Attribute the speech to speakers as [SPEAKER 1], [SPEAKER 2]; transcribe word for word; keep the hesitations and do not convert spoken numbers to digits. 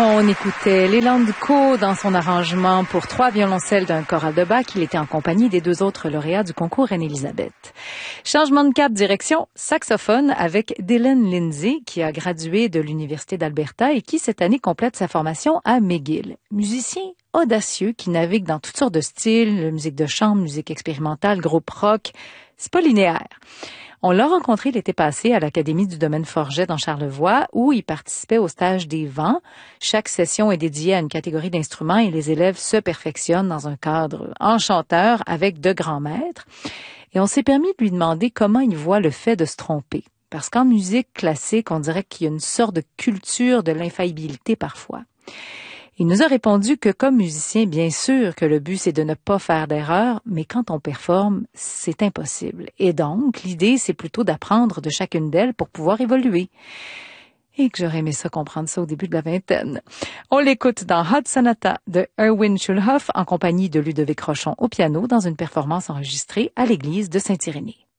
[SPEAKER 1] On écoutait Lelandco dans son arrangement pour trois violoncelles d'un choral de Bach. Il était en compagnie des deux autres lauréats du concours Reine-Élisabeth. Changement de cap, direction saxophone avec Dylan Lindsay, qui a gradué de l'Université d'Alberta et qui, cette année, complète sa formation à McGill. Musicien audacieux qui navigue dans toutes sortes de styles, musique de chambre, musique expérimentale, groupe rock. C'est pas linéaire. On l'a rencontré l'été passé à l'Académie du domaine Forget dans Charlevoix, où il participait au stage des vents. Chaque session est dédiée à une catégorie d'instruments et les élèves se perfectionnent dans un cadre enchanteur avec de grands maîtres. Et on s'est permis de lui demander comment il voit le fait de se tromper. Parce qu'en musique classique, on dirait qu'il y a une sorte de culture de l'infaillibilité parfois. Il nous a répondu que comme musicien, bien sûr que le but c'est de ne pas faire d'erreur, mais quand on performe, c'est impossible. Et donc, l'idée c'est plutôt d'apprendre de chacune d'elles pour pouvoir évoluer. Et que j'aurais aimé ça comprendre ça au début de la vingtaine. On l'écoute dans Hot Sonata de Erwin Schulhoff en compagnie de Ludovic Rochon au piano dans une performance enregistrée à l'église de Saint-Irénée.